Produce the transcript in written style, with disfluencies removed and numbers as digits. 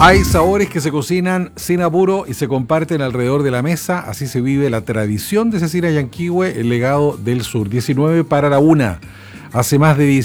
Hay sabores que se cocinan sin apuro y se comparten alrededor de la mesa. Así se vive la tradición de Cecina Yanquihue, el legado del sur. 19 para la 1. Hace más de